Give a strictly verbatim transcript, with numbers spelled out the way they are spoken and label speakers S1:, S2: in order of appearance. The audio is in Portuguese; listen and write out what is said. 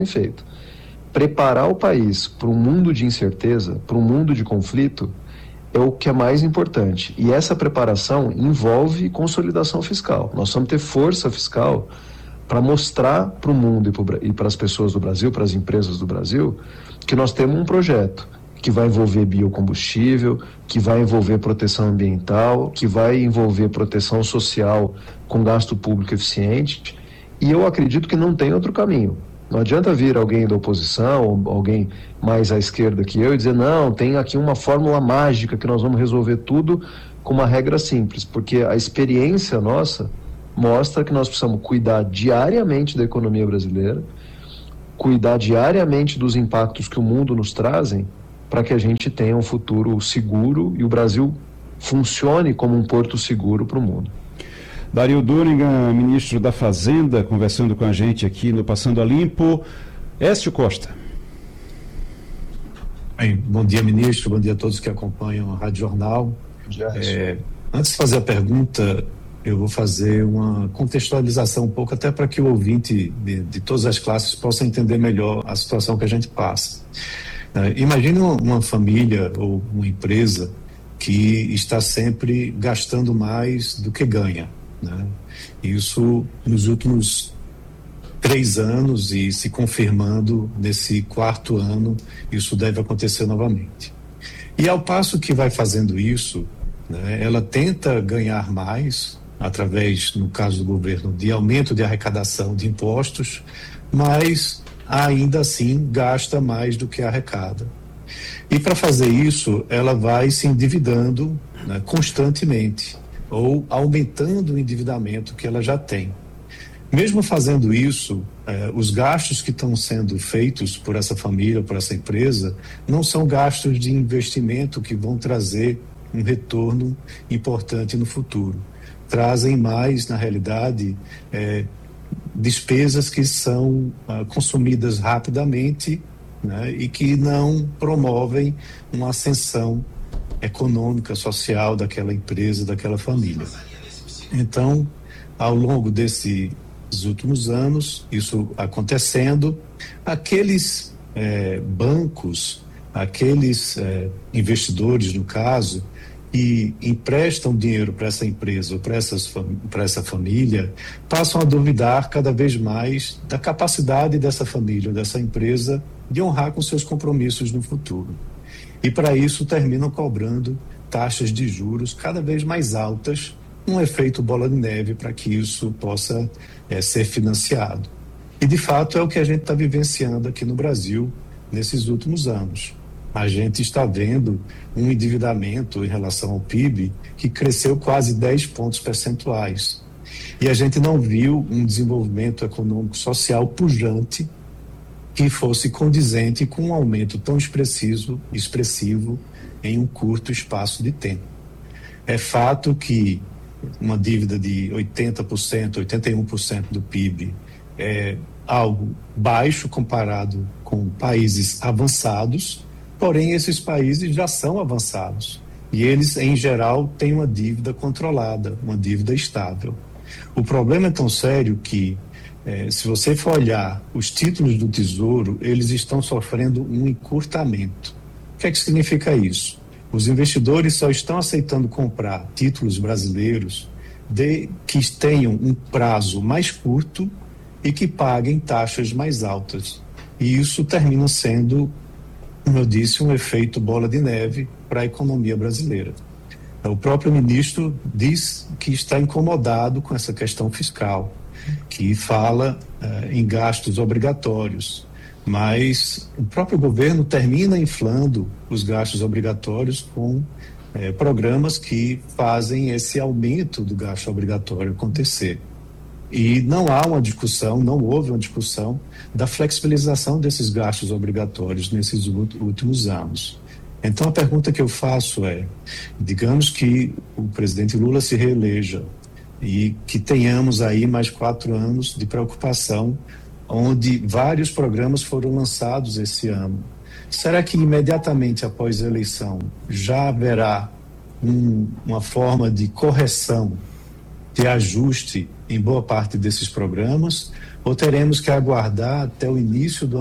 S1: feito. Preparar o país para um mundo de incerteza, para um mundo de conflito, é o que é mais importante. E essa preparação envolve consolidação fiscal. Nós vamos ter força fiscal para mostrar para o mundo e para as pessoas do Brasil, para as empresas do Brasil, que nós temos um projeto que vai envolver biocombustível, que vai envolver proteção ambiental, que vai envolver proteção social com gasto público eficiente. E eu acredito que não tem outro caminho. Não adianta vir alguém da oposição, ou alguém mais à esquerda que eu, e dizer, não, tem aqui uma fórmula mágica que nós vamos resolver tudo com uma regra simples, porque a experiência nossa mostra que nós precisamos cuidar diariamente da economia brasileira, cuidar diariamente dos impactos que o mundo nos trazem, para que a gente tenha um futuro seguro e o Brasil funcione como um porto seguro para o mundo.
S2: Dario Durigan, ministro da Fazenda, conversando com a gente aqui no Passando a Limpo. Écio Costa.
S3: Bem, bom dia, ministro, bom dia a todos que acompanham a Rádio Jornal. É, antes de fazer a pergunta, eu vou fazer uma contextualização um pouco, até para que o ouvinte de, de todas as classes possa entender melhor a situação que a gente passa. É, imagine uma família ou uma empresa que está sempre gastando mais do que ganha, né? Isso nos últimos três anos e se confirmando nesse quarto ano, isso deve acontecer novamente. E ao passo que vai fazendo isso, né, ela tenta ganhar mais através, no caso do governo, de aumento de arrecadação de impostos, mas ainda assim gasta mais do que arrecada. E para fazer isso, ela vai se endividando, né, constantemente, ou aumentando o endividamento que ela já tem. Mesmo fazendo isso, eh, os gastos que estão sendo feitos por essa família, por essa empresa, não são gastos de investimento que vão trazer um retorno importante no futuro. Trazem mais, na realidade, eh, despesas que são ah, consumidas rapidamente, né, e que não promovem uma ascensão econômica, social daquela empresa, daquela família. Então, ao longo desses últimos anos, isso acontecendo, aqueles eh, bancos, aqueles eh, investidores, no caso, e emprestam dinheiro para essa empresa ou para para essa família, passam a duvidar cada vez mais da capacidade dessa família ou dessa empresa de honrar com seus compromissos no futuro. E para isso terminam cobrando taxas de juros cada vez mais altas, um efeito bola de neve para que isso possa é, ser financiado. E de fato é o que a gente está vivenciando aqui no Brasil nesses últimos anos. A gente está vendo um endividamento em relação ao P I B que cresceu quase dez pontos percentuais. E a gente não viu um desenvolvimento econômico social pujante que fosse condizente com um aumento tão expressivo, expressivo em um curto espaço de tempo. É fato que uma dívida de oitenta por cento, oitenta e um por cento do P I B é algo baixo comparado com países avançados, porém esses países já são avançados e eles, em geral, têm uma dívida controlada, uma dívida estável. O problema é tão sério que É, se você for olhar os títulos do Tesouro, eles estão sofrendo um encurtamento. O que é que significa isso? Os investidores só estão aceitando comprar títulos brasileiros de, que tenham um prazo mais curto e que paguem taxas mais altas. E isso termina sendo, como eu disse, um efeito bola de neve para a economia brasileira. O próprio ministro diz que está incomodado com essa questão fiscal, que fala uh, em gastos obrigatórios, mas o próprio governo termina inflando os gastos obrigatórios com eh, programas que fazem esse aumento do gasto obrigatório acontecer. E não há uma discussão, não houve uma discussão da flexibilização desses gastos obrigatórios nesses últimos anos. Então a pergunta que eu faço é, digamos que o presidente Lula se reeleja e que tenhamos aí mais quatro anos de preocupação, onde vários programas foram lançados esse ano. Será que imediatamente após a eleição já haverá um, uma forma de correção, de ajuste em boa parte desses programas, ou teremos que aguardar até o início do